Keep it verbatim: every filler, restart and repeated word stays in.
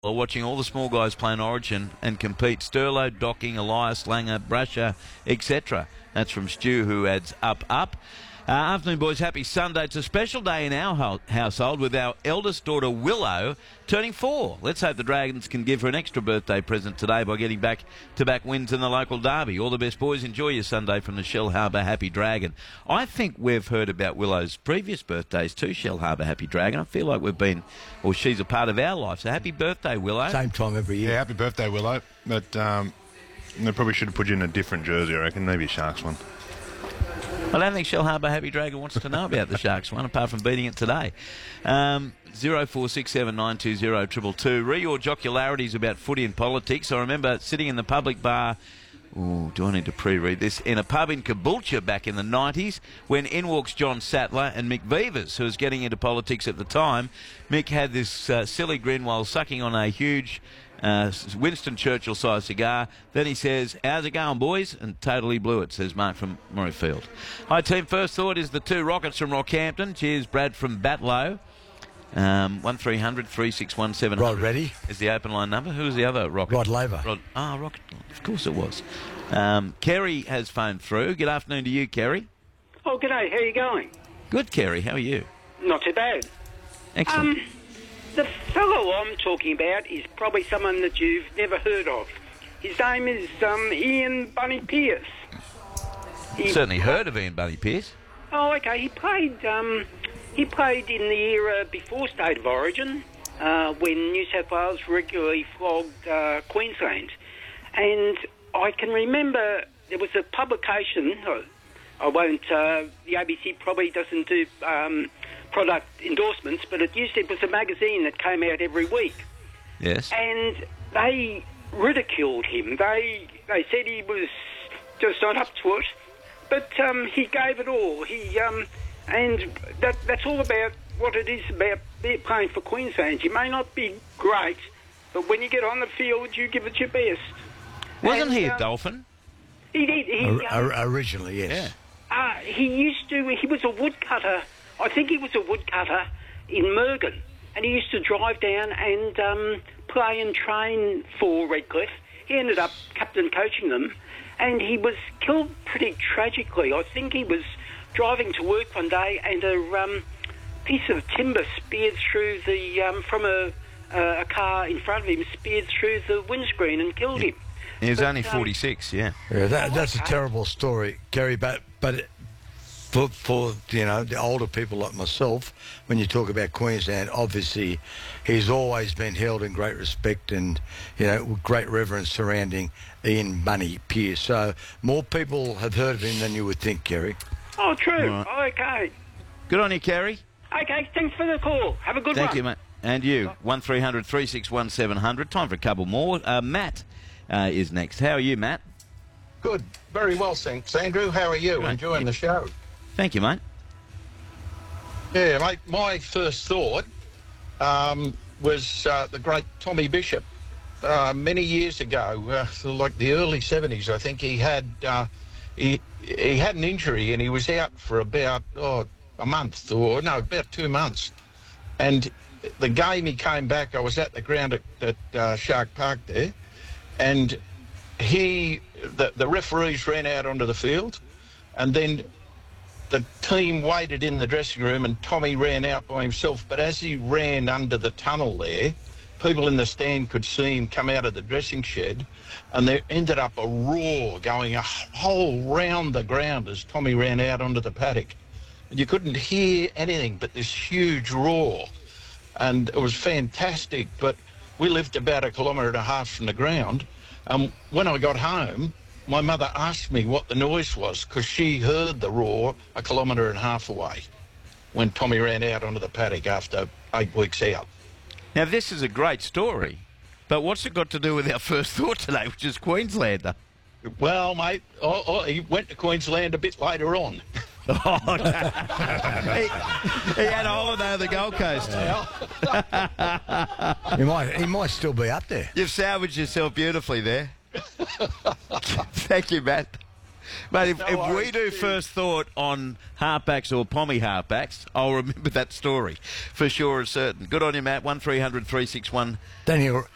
Or watching all the small guys play in Origin and compete. Sterlo, Docking, Elias, Langer, Brasher, et cetera. That's from Stu, who adds up, up. Uh, afternoon, boys. Happy Sunday. It's a special day in our ho- household with our eldest daughter, Willow, turning four. Let's hope the Dragons can give her an extra birthday present today by getting back to back wins in the local derby. All the best, boys. Enjoy your Sunday from the Shell Harbour Happy Dragon. I think we've heard about Willow's previous birthdays too, Shell Harbour Happy Dragon. I feel like we've been, or she's a part of our life. So happy birthday, Willow. Same time every year. Yeah, happy birthday, Willow. But um, they probably should have put you in a different jersey, I reckon. Maybe a Sharks one. I don't think Shell Harbour Happy Dragon wants to know about the Sharks one, apart from beating it today. Um, zero four six seven nine two zero two two. Re your jocularities about footy and politics. I remember sitting in the public bar. Ooh, do I need to pre-read this? In a pub in Caboolture back in the nineties, when in walks John Sattler and Mick Vivers, who was getting into politics at the time. Mick had this uh, silly grin while sucking on a huge uh, Winston Churchill-sized cigar. Then he says, "How's it going, boys?" And totally blew it, says Mark from Murrayfield. Hi, team. First thought is the two Rockets from Rockhampton. Cheers, Brad from Batlow. Um, one three hundred three six one seven hundred. Rod Reddy Is the open line number. Who was the other Rocket? Rod Laver. Rod, ah, Rocket. Of course it was. Um, Kerry has phoned through. Good afternoon to you, Kerry. Oh, g'day. How are you going? Good, Kerry. How are you? Not too bad. Excellent. Um, the fellow I'm talking about is probably someone that you've never heard of. His name is um, Ian Bunny Pearce. He, Certainly heard of Ian Bunny Pearce. Oh, okay. He played. Um, he played in the era before State of Origin, uh, when New South Wales regularly flogged uh, Queensland, and I can remember there was a publication. I won't. Uh, the A B C probably doesn't do um, product endorsements, but it used to, it was a magazine that came out every week. Yes. And they ridiculed him. They they said he was just not up to it, but um, he gave it all. He um, and that that's all about what it is about playing for Queensland. You may not be great, but when you get on the field, you give it your best. Wasn't and, he a um, Dolphin? He did. He, Or, um, or, originally, yes. Yeah. uh, he used to. He was a woodcutter. I think he was a woodcutter in Mergen, and he used to drive down and um, play and train for Redcliffe. He ended up captain coaching them, and he was killed pretty tragically. I think he was driving to work one day, and a um, piece of timber speared through the um, from a, a car in front of him, speared through the windscreen and killed him. He was But, only um, forty-six, yeah. Yeah, that, that's a okay. terrible story, Gary. But but it- for for you know the older people like myself, when you talk about Queensland, obviously he's always been held in great respect and you know with great reverence surrounding Ian Bunny Pearce. So more people have heard of him than you would think, Gary. Oh, true. Right. Okay. Good on you, Kerry. Okay, thanks for the call. Have a good Thank one. you, mate. And you. one three hundred three six one seven hundred. Time for a couple more. Uh, Matt uh, is next. How are you, Matt? Good. Very well, thanks. Andrew, how are you? Good. Enjoying the show? Thank you, mate. Yeah, mate, my first thought um, was uh, the great Tommy Bishop. Uh, many years ago, uh, like the early seventies, I think he had uh, he he had an injury and he was out for about oh, a month or no, about two months. And the game he came back, I was at the ground at, at uh, Shark Park there, and he the, the referees ran out onto the field, and then the team waited in the dressing room and Tommy ran out by himself. But as he ran under the tunnel there, people in the stand could see him come out of the dressing shed, and there ended up a roar going a whole round the ground as Tommy ran out onto the paddock. And you couldn't hear anything but this huge roar. And it was fantastic, but we lived about a kilometre and a half from the ground. Um, when I got home, my mother asked me what the noise was because she heard the roar a kilometre and a half away when Tommy ran out onto the paddock after eight weeks out. Now, this is a great story, but what's it got to do with our first thought today, which is Queenslander? Well, mate, oh, oh, he went to Queensland a bit later on. Oh, no. he, he had a holiday on the Gold Coast. He might he might still be up there. You've salvaged yourself beautifully there. Thank you, Matt. Mate, if, No if we worries, do dude. first thought on halfbacks or pommy halfbacks, I'll remember that story for sure and certain. Good on you, Matt. one three hundred three six one. Then he'll